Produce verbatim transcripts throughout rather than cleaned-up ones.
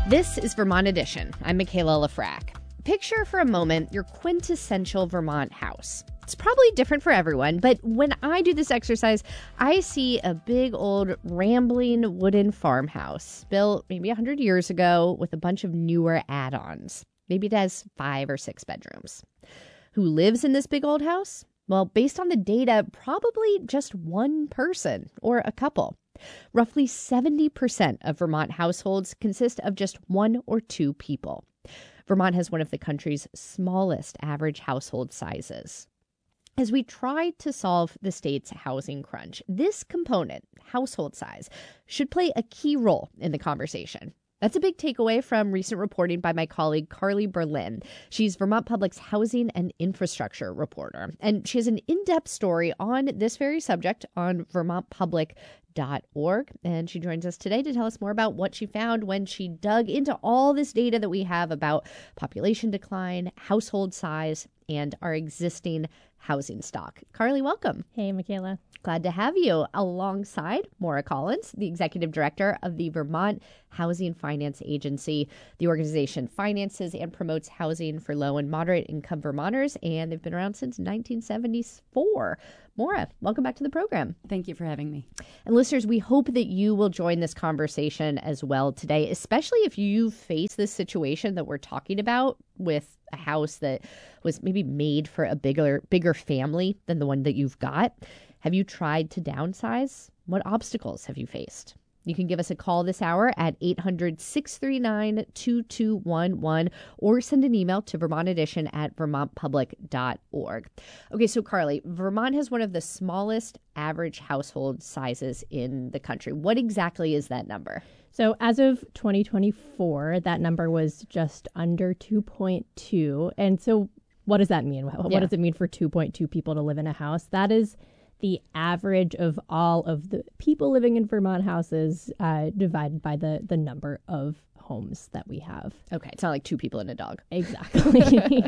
This is Vermont Edition. I'm Michaela Lafrac. Picture for a moment your quintessential Vermont house. It's probably different for everyone, but when I do this exercise, I see a big old rambling wooden farmhouse built maybe one hundred years ago with a bunch of newer add-ons. Maybe it has five or six bedrooms. Who lives in this big old house? Well, based on the data, probably just one person or a couple. Roughly seventy percent of Vermont households consist of just one or two people. Vermont has one of the country's smallest average household sizes. As we try to solve the state's housing crunch, this component, household size, should play a key role in the conversation. That's a big takeaway from recent reporting by my colleague Carly Berlin. She's Vermont Public's housing and infrastructure reporter, and she has an in-depth story on this very subject on vermont public dot org. And she joins us today to tell us more about what she found when she dug into all this data that we have about population decline, household size, and our existing housing stock. Carly, welcome. Hey, Michaela. Glad to have you alongside Maura Collins, the executive director of the Vermont Housing Finance Agency. The organization finances and promotes housing for low and moderate income Vermonters, and they've been around since nineteen seventy-four. Maura, welcome back to the program. Thank you for having me. And listeners, we hope that you will join this conversation as well today, especially if you face this situation that we're talking about with a house that was maybe made for a bigger, bigger family than the one that you've got. Have you tried to downsize? What obstacles have you faced? You can give us a call this hour at eight hundred, six three nine, two two one one or send an email to vermont edition at vermont public dot org. Okay, so Carly, Vermont has one of the smallest average household sizes in the country. What exactly is that number? So as of twenty twenty-four, that number was just under two point two. And so what does that mean? What Yeah. does it mean for two point two people to live in a house? That is the average of all of the people living in Vermont houses uh, divided by the, the number of homes that we have. Okay, it's not like two people and a dog. Exactly.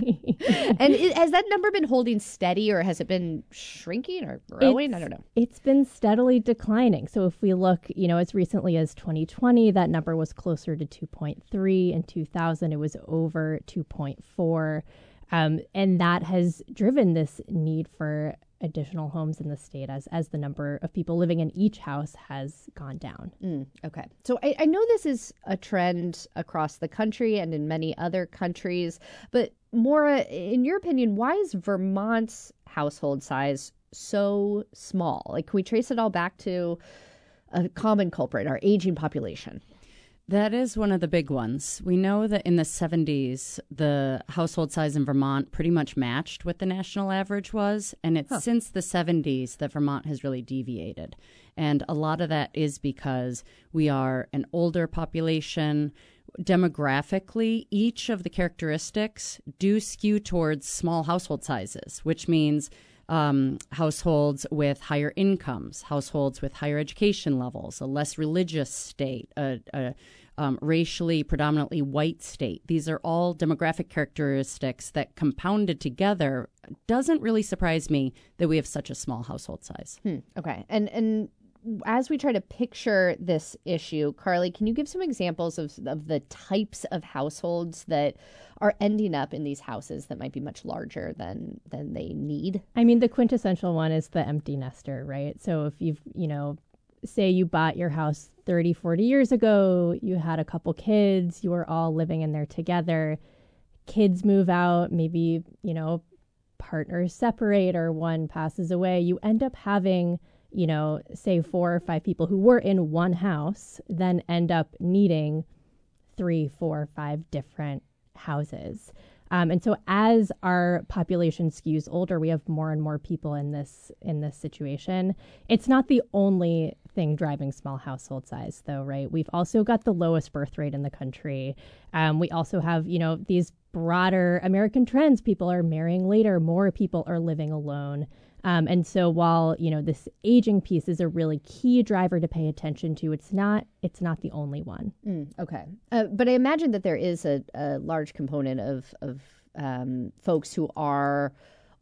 And it, has that number been holding steady, or has it been shrinking or growing? It's, I don't know. It's been steadily declining. So if we look, you know, as recently as twenty twenty, that number was closer to two point three. In two thousand, it was over two point four. Um, and that has driven this need for additional homes in the state as as the number of people living in each house has gone down. Mm, okay. So I, I know this is a trend across the country and in many other countries, but Maura, in your opinion, why is Vermont's household size so small? Like, can we trace it all back to a common culprit, our aging population? That is one of the big ones. We know that in the seventies, the household size in Vermont pretty much matched what the national average was. And it's huh. since the seventies that Vermont has really deviated. And a lot of that is because we are an older population. Demographically, each of the characteristics do skew towards small household sizes, which means Um, households with higher incomes, households with higher education levels, a less religious state, a, a um, racially predominantly white state. These are all demographic characteristics that compounded together doesn't really surprise me that we have such a small household size. Hmm. Okay. And, and as we try to picture this issue, Carly, can you give some examples of, of the types of households that are ending up in these houses that might be much larger than than they need? I mean, the quintessential one is the empty nester, right? So if you've, you know, say you bought your house thirty, forty years ago, you had a couple kids, you were all living in there together, kids move out, maybe, you know, partners separate or one passes away, you end up having, you know, say four or five people who were in one house, then end up needing three, four, five different houses. Um, and so as our population skews older, we have more and more people in this in this situation. It's not the only thing driving small household size, though, right? We've also got the lowest birth rate in the country. Um, we also have, you know, these broader American trends. People are marrying later. More people are living alone. Um, and so while, you know, this aging piece is a really key driver to pay attention to, it's not it's not the only one. Mm, okay. Uh, but I imagine that there is a, a large component of, of um, folks who are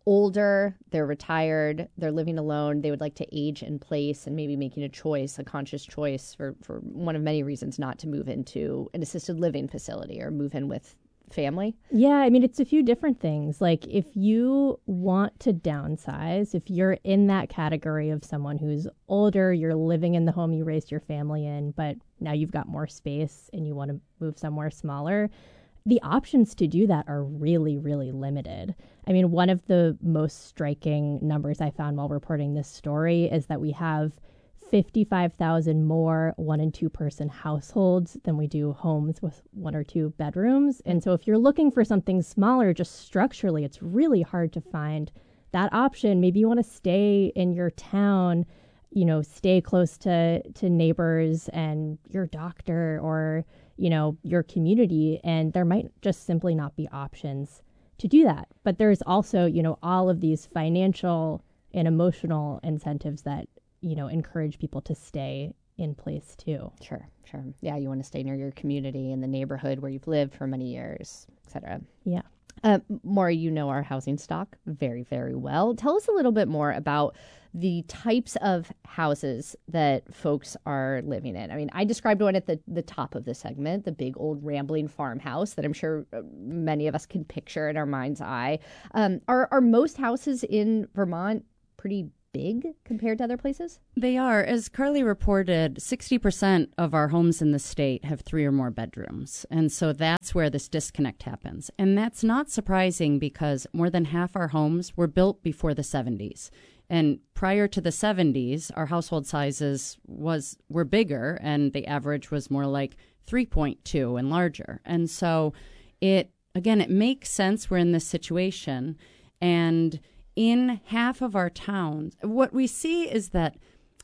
older, they're retired, they're living alone, they would like to age in place and maybe making a choice, a conscious choice for, for one of many reasons not to move into an assisted living facility or move in with family? Yeah, I mean, it's a few different things. Like if you want to downsize, if you're in that category of someone who's older, you're living in the home you raised your family in, but now you've got more space and you want to move somewhere smaller, the options to do that are really, really limited. I mean, one of the most striking numbers I found while reporting this story is that we have fifty-five thousand more one and two person households than we do homes with one or two bedrooms. And so if you're looking for something smaller, just structurally, it's really hard to find that option. Maybe you want to stay in your town, you know, stay close to, to neighbors and your doctor or, you know, your community. And there might just simply not be options to do that. But there's also, you know, all of these financial and emotional incentives that, you know, encourage people to stay in place too. Sure, sure. Yeah, you want to stay near your community and the neighborhood where you've lived for many years, et cetera. Yeah. Uh, Maura, you know our housing stock very, very well. Tell us a little bit more about the types of houses that folks are living in. I mean, I described one at the, the top of the segment, the big old rambling farmhouse that I'm sure many of us can picture in our mind's eye. Um, are, are most houses in Vermont pretty big compared to other places? They are. As Carly reported, sixty percent of our homes in the state have three or more bedrooms. And so that's where this disconnect happens. And that's not surprising because more than half our homes were built before the seventies. And prior to the seventies, our household sizes was were bigger, and the average was more like three point two and larger. And so it, again, it makes sense we're in this situation. And in half of our towns, what we see is that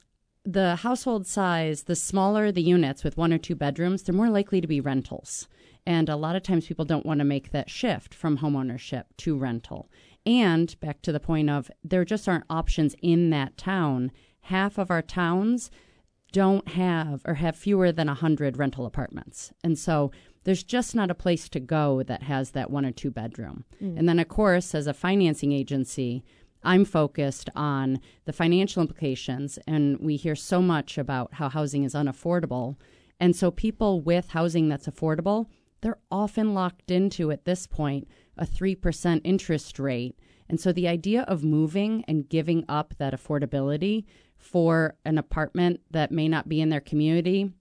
the household size, the smaller the units with one or two bedrooms, they're more likely to be rentals. And a lot of times people don't want to make that shift from homeownership to rental. And back to the point of there just aren't options in that town. Half of our towns don't have or have fewer than one hundred rental apartments. And so there's just not a place to go that has that one or two bedroom. Mm. And then, of course, as a financing agency, I'm focused on the financial implications. And we hear so much about how housing is unaffordable. And so people with housing that's affordable, they're often locked into, at this point, a three percent interest rate. And so the idea of moving and giving up that affordability for an apartment that may not be in their community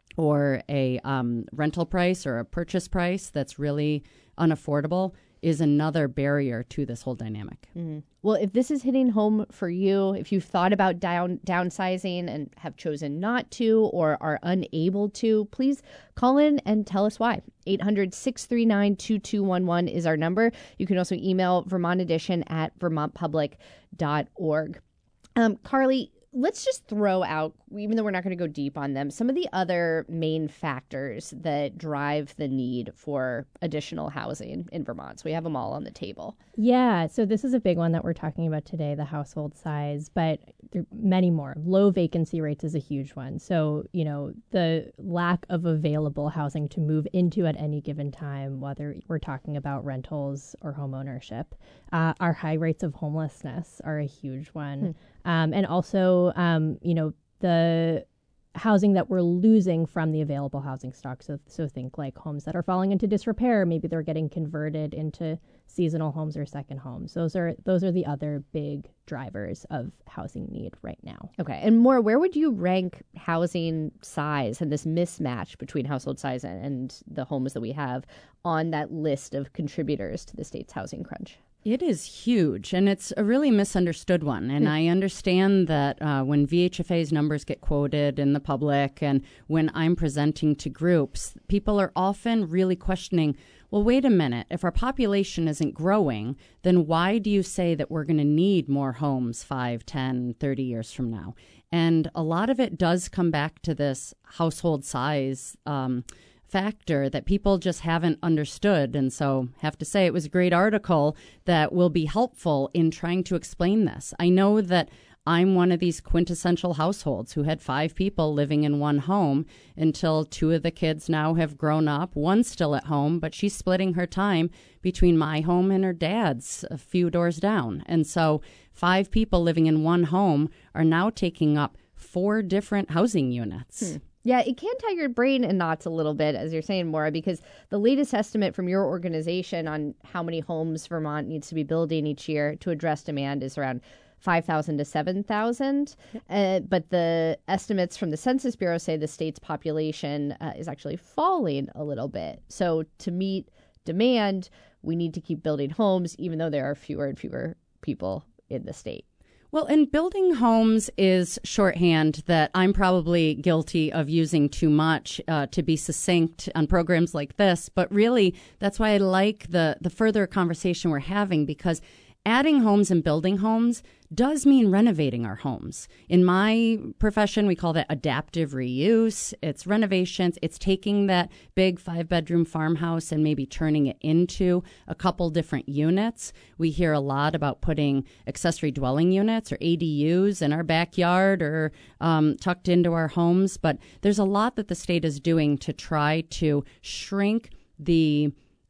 or a um, rental price or a purchase price that's really unaffordable is another barrier to this whole dynamic. Mm-hmm. Well, if this is hitting home for you, if you've thought about down downsizing and have chosen not to or are unable to, please call in and tell us why. eight hundred, six three nine, two two one one is our number. You can also email Vermont Edition at vermont public dot org. Um, Carly, let's just throw out, even though we're not going to go deep on them, some of the other main factors that drive the need for additional housing in Vermont. So we have them all on the table. Yeah, so this is a big one that we're talking about today, the household size, but there are many more. Low vacancy rates is a huge one. So, you know, the lack of available housing to move into at any given time, whether we're talking about rentals or home ownership. Uh, our high rates of homelessness are a huge one. Hmm. Um, and also, um, you know, the housing that we're losing from the available housing stock. So, so think like homes that are falling into disrepair. Maybe they're getting converted into seasonal homes or second homes. Those are those are the other big drivers of housing need right now. Okay. And Maura, where would you rank housing size and this mismatch between household size and, and the homes that we have on that list of contributors to the state's housing crunch? It is huge, and it's a really misunderstood one. And I understand that uh, when V H F A's numbers get quoted in the public and when I'm presenting to groups, people are often really questioning, well, wait a minute, if our population isn't growing, then why do you say that we're going to need more homes five, ten, thirty years from now? And a lot of it does come back to this household size um factor that people just haven't understood. And so have to say it was a great article that will be helpful in trying to explain this. I know that I'm one of these quintessential households who had five people living in one home until two of the kids now have grown up. One's still at home, but she's splitting her time between my home and her dad's a few doors down. And so five people living in one home are now taking up four different housing units. Hmm. Yeah, it can tie your brain in knots a little bit, as you're saying, Maura, because the latest estimate from your organization on how many homes Vermont needs to be building each year to address demand is around five thousand to seven thousand. Uh, but the estimates from the Census Bureau say the state's population uh, is actually falling a little bit. So to meet demand, we need to keep building homes, even though there are fewer and fewer people in the state. Well, and building homes is shorthand that I'm probably guilty of using too much uh, to be succinct on programs like this. But really, that's why I like the, the further conversation we're having, because adding homes and building homes does mean renovating our homes. In my profession, we call that adaptive reuse. It's renovations. It's taking that big five-bedroom farmhouse and maybe turning it into a couple different units. We hear a lot about putting accessory dwelling units or A D Us in our backyard or um, tucked into our homes. But there's a lot that the state is doing to try to shrink the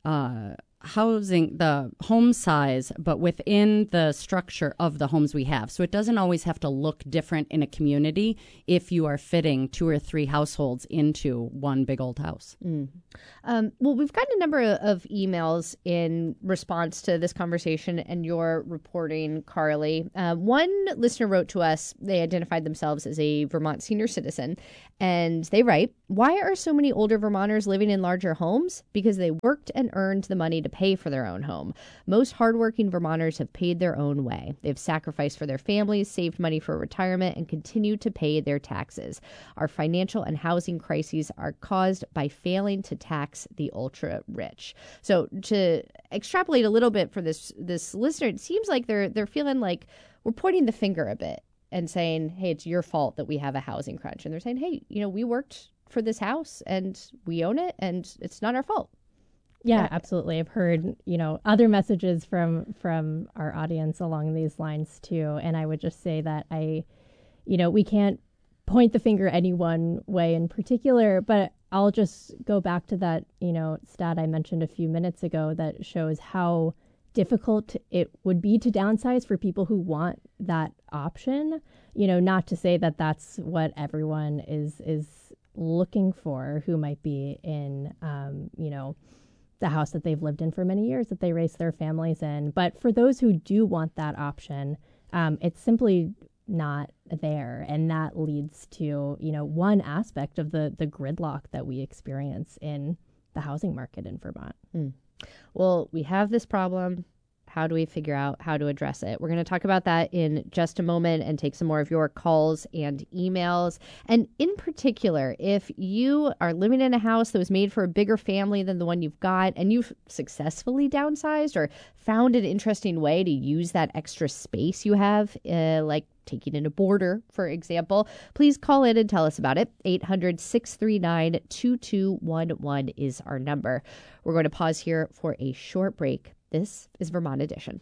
uh housing, the home size, but within the structure of the homes we have. So it doesn't always have to look different in a community if you are fitting two or three households into one big old house. Mm. Um, well, we've gotten a number of emails in response to this conversation and your reporting, Carly. Uh, one listener wrote to us, they identified themselves as a Vermont senior citizen, and they write, "Why are so many older Vermonters living in larger homes? Because they worked and earned the money to pay for their own home. Most hardworking Vermonters have paid their own way. They've sacrificed for their families, saved money for retirement, and continue to pay their taxes. Our financial and housing crises are caused by failing to tax the ultra rich." So to extrapolate a little bit for this this listener, it seems like they're they're feeling like we're pointing the finger a bit and saying, hey, it's your fault that we have a housing crunch. And they're saying, hey, you know, we worked for this house and we own it and it's not our fault. Yeah, absolutely. I've heard, you know, other messages from from our audience along these lines too. And I would just say that I, you know, we can't point the finger any one way in particular, but I'll just go back to that, you know, stat I mentioned a few minutes ago that shows how difficult it would be to downsize for people who want that option. You know, not to say that that's what everyone is is looking for who might be in, um, you know, the house that they've lived in for many years, that they raised their families in. But for those who do want that option, um, it's simply not there. And that leads to, you know, one aspect of the the gridlock that we experience in the housing market in Vermont. Mm. Well, we have this problem. How do we figure out how to address it? We're going to talk about that in just a moment and take some more of your calls and emails. And in particular, if you are living in a house that was made for a bigger family than the one you've got, and you've successfully downsized or found an interesting way to use that extra space you have, uh, like taking in a boarder, for example, please call in and tell us about it. eight hundred, six three nine, two two one one is our number. We're going to pause here for a short break. This is Vermont Edition.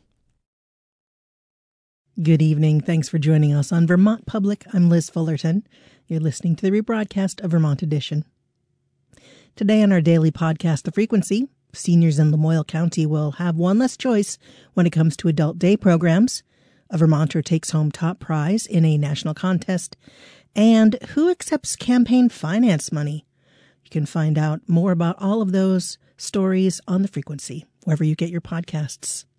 Good evening. Thanks for joining us on Vermont Public. I'm Liz Fullerton. You're listening to the rebroadcast of Vermont Edition. Today on our daily podcast, The Frequency, seniors in Lamoille County will have one less choice when it comes to adult day programs. A Vermonter takes home top prize in a national contest. And who accepts campaign finance money? You can find out more about all of those stories on The Frequency, wherever you get your podcasts.